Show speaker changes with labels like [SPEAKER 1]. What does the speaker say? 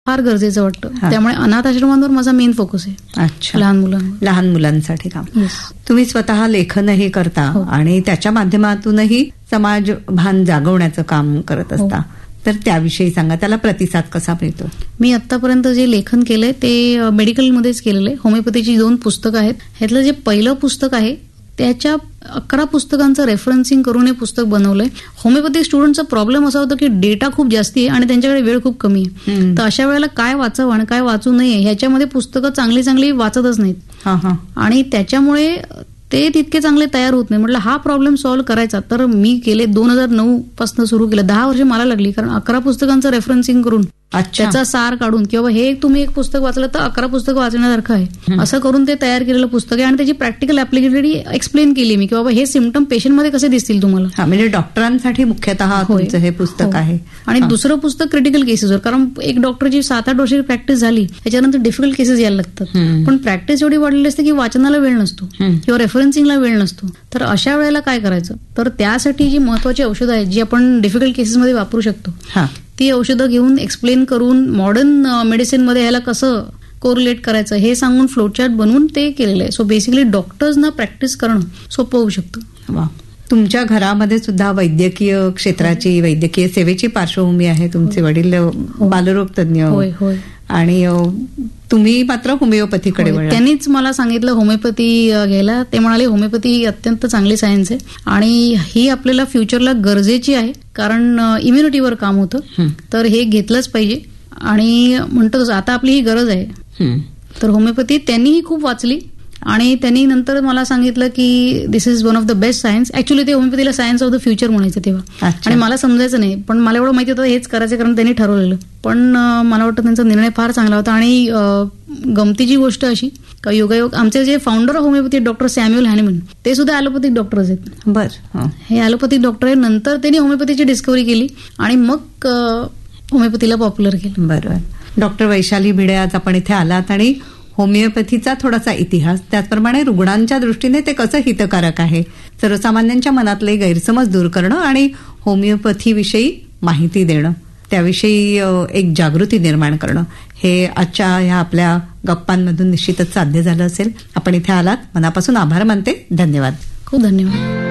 [SPEAKER 1] फार गरजेचं वाटतं. त्यामुळे अनाथ आश्रमांवर माझा मेन फोकस आहे.
[SPEAKER 2] अच्छा,
[SPEAKER 1] लहान
[SPEAKER 2] मुलांसाठी काम. तुम्ही स्वतः लेखनही करता आणि त्याच्या माध्यमातूनही समाज भान जागवण्याचं काम करत असता. तर त्याविषयी सांगा, त्याला प्रतिसाद कसा मिळतो?
[SPEAKER 1] मी आतापर्यंत जे लेखन केलंय ते मेडिकलमध्येच केलेलं आहे. होमिओपॅथीची 2 पुस्तकं आहेत. ह्यातलं जे पहिलं पुस्तक आहे त्याच्या 11 पुस्तकांचं रेफरन्सिंग करून हे पुस्तक बनवलंय. होमिओपॅथिक स्टुडंटचा प्रॉब्लेम असा होता की डेटा खूप जास्ती आहे आणि त्यांच्याकडे वेळ खूप कमी आहे. तर अशा वेळेला काय वाचावं आणि काय वाचू नये ह्याच्यामध्ये पुस्तकं चांगली वाचतच नाहीत. आणि त्याच्यामुळे ते तितके चांगले तयार होत नाही. म्हटलं हा प्रॉब्लेम सॉल्व्ह करायचा, तर मी केले 2009 पासून सुरू केलं. 10 वर्ष मला लागली, कारण 11 पुस्तकांचं रेफरन्सिंग करून त्याचा सार काढून किंवा हे तुम्ही एक पुस्तक वाचलं तर 11 पुस्तकं वाचण्यासारखं आहे असं करून ते तयार केलेलं पुस्तक आहे. आणि त्याची प्रॅक्टिकल ऍप्लिकेबिलिटी एक्सप्लेन केली मी की बाबा हे सिम्पटम पेशंटमध्ये कसे दिसतील तुम्हाला.
[SPEAKER 2] म्हणजे डॉक्टरांसाठी मुख्यतः तुमचं हे पुस्तक आहे.
[SPEAKER 1] आणि दुसरं पुस्तक क्रिटिकल केसेसवर, कारण एक डॉक्टरची 7-8 वर्षाची प्रॅक्टिस झाली त्याच्यानंतर डिफिकल्ट केसेस यायला लागतात. पण प्रॅक्टिस एवढी वाढलेली असते की वाचनाला वेळ नसतो किंवा रेफरन्सिंगला वेळ नसतो. तर अशा वेळेला काय करायचं, तर त्यासाठी जी महत्वाची औषधं आहेत जी आपण डिफिकल्ट केसेसमध्ये वापरू शकतो ती औषधं घेऊन एक्सप्लेन करून मॉडर्न मेडिसिनमध्ये ह्याला कसं कोरिलेट करायचं हे सांगून फ्लोचार्ट बनवून ते केलेलं आहे. सो बेसिकली डॉक्टर्सना प्रॅक्टिस करणं सोपं होऊ शकतं.
[SPEAKER 2] तुमच्या घरामध्ये सुद्धा वैद्यकीय क्षेत्राची, वैद्यकीय सेवेची पार्श्वभूमी आहे. तुमचे वडील बालरोग तज्ञ आणि तुम्ही मात्र होमिओपॅथीकडे वळला.
[SPEAKER 1] त्यांनीच मला सांगितलं होमिओपॅथी घ्यायला. ते म्हणाले होमिओपॅथी अत्यंत चांगली सायन्स आहे आणि ही आपल्याला फ्युचरला गरजेची आहे, कारण इम्युनिटीवर काम होतं. तर हे घेतलंच पाहिजे. आणि म्हणतो आता आपली ही गरज आहे. तर होमिओपॅथी त्यांनीही खूप वाचली आणि त्यांनी नंतर मला सांगितलं की दिस is one of the best science. Actually ते होमिओपॅथीला सायन्स ऑफ द फ्युचर म्हणायचं तेव्हा. आणि मला समजायचं नाही, पण मला एवढं माहिती होतं हेच करायचं कारण त्यांनी ठरवलेलं. पण मला वाटतं त्यांचा निर्णय फार चांगला होता. आणि गमतीची गोष्ट अशी का योगायोग आमचे जे founder of homeopathy doctor Samuel Hahnemann ते सुद्धा ॲलोपॅथिक डॉक्टर्स आहेत. हे ॲलोपॅथिक डॉक्टर आहे. नंतर त्यांनी होमिओपॅथीची डिस्कव्हरी केली आणि मग होमिओपॅथीला पॉप्युलर केलं.
[SPEAKER 2] बरोबर. डॉक्टर वैशाली भिडे, आज आपण इथे आलात आणि होमिओपॅथीचा थोडासा इतिहास, त्याचप्रमाणे रुग्णांच्या दृष्टीने ते कसं हितकारक आहे, सर्वसामान्यांच्या मनातले गैरसमज दूर करणं आणि होमिओपॅथीविषयी माहिती देणं, त्याविषयी एक जागृती निर्माण करणं, हे आजच्या ह्या आपल्या गप्पांमधून निश्चितच साध्य झालं असेल. आपण इथे आलात, मनापासून आभार मानते. धन्यवाद.
[SPEAKER 1] खूप धन्यवाद.